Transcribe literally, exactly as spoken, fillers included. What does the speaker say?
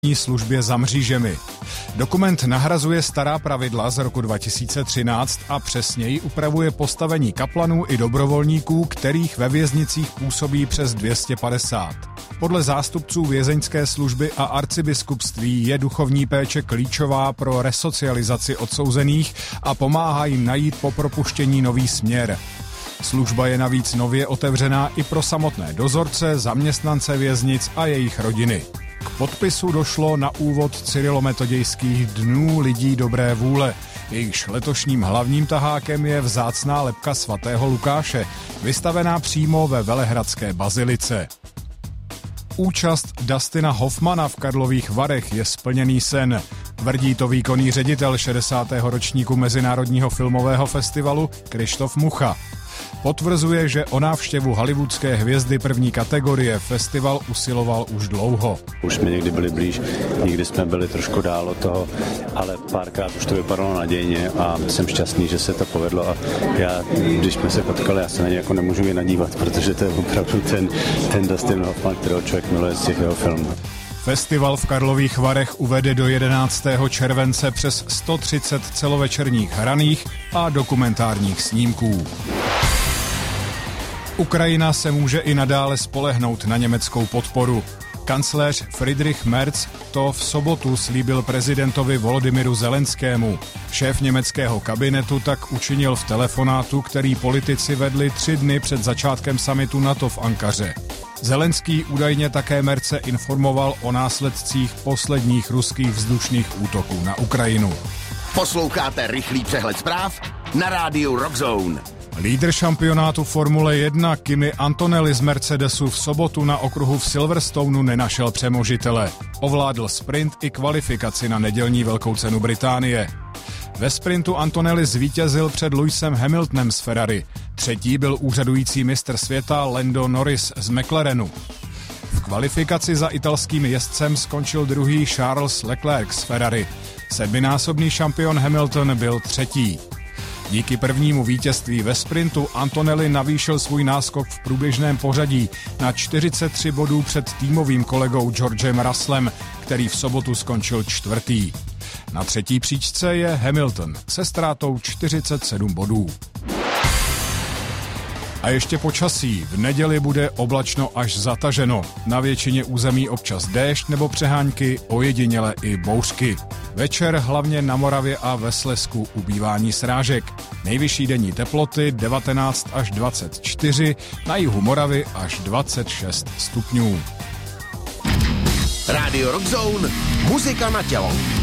službě za mřížemi. Dokument nahrazuje stará pravidla z roku dva tisíce třináct a přesněji upravuje postavení kaplanů i dobrovolníků, kterých ve věznicích působí přes dvě stě padesát. Podle zástupců vězeňské služby a arcibiskupství je duchovní péče klíčová pro resocializaci odsouzených a pomáhá jim najít po propuštění nový směr. Služba je navíc nově otevřená i pro samotné dozorce, zaměstnance věznic a jejich rodiny. K podpisu došlo na úvod cyrilometodějských dnů lidí dobré vůle. Jejichž letošním hlavním tahákem je vzácná lebka svatého Lukáše, vystavená přímo ve Velehradské bazilice. Účast Dustina Hoffmana v Karlových Varech je splněný sen. Tvrdí to výkonný ředitel šedesátého ročníku Mezinárodního filmového festivalu Krištof Mucha. Potvrzuje, že o návštěvu hollywoodské hvězdy první kategorie festival usiloval už dlouho. Už jsme někdy byli blíž, někdy jsme byli trošku dál od toho, ale párkrát už to vypadalo nadějně a jsem šťastný, že se to povedlo a já, když jsme se potkali, já se na ně jako nemůžu jen nadívat, protože to je opravdu ten, ten Dustin Hoffman, kterého člověk miluje z těch jeho filmů. Festival v Karlových Varech uvede do jedenáctého července přes sto třicet celovečerních hraných a dokumentárních snímků. Ukrajina se může i nadále spolehnout na německou podporu. Kancléř Friedrich Merz to v sobotu slíbil prezidentovi Volodymyru Zelenskému. Šéf německého kabinetu tak učinil v telefonátu, který politici vedli tři dny před začátkem summitu NATO v Ankaře. Zelenský údajně také Merze informoval o následcích posledních ruských vzdušných útoků na Ukrajinu. Posloucháte rychlý přehled zpráv na rádiu Rockzone. Lídr šampionátu Formule jedna Kimi Antonelli z Mercedesu v sobotu na okruhu v Silverstoneu nenašel přemožitele. Ovládl sprint i kvalifikaci na nedělní velkou cenu Británie. Ve sprintu Antonelli zvítězil před Lewisem Hamiltonem z Ferrari. Třetí byl úřadující mistr světa Lando Norris z McLarenu. V kvalifikaci za italským jezdcem skončil druhý Charles Leclerc z Ferrari. Sedminásobný šampion Hamilton byl třetí. Díky prvnímu vítězství ve sprintu Antonelli navýšil svůj náskok v průběžném pořadí na čtyřicet tři bodů před týmovým kolegou Georgem Russellem, který v sobotu skončil čtvrtý. Na třetí příčce je Hamilton se ztrátou čtyřicet sedm bodů. A ještě počasí. V neděli bude oblačno až zataženo. Na většině území občas déšť nebo přehánky, ojediněle i bouřky. Večer hlavně na Moravě a ve Slezsku ubývání srážek. Nejvyšší denní teploty devatenáct až dvacet čtyři, na jihu Moravy až dvacet šest stupňů. Rádio Rockzone, muzika na tělo.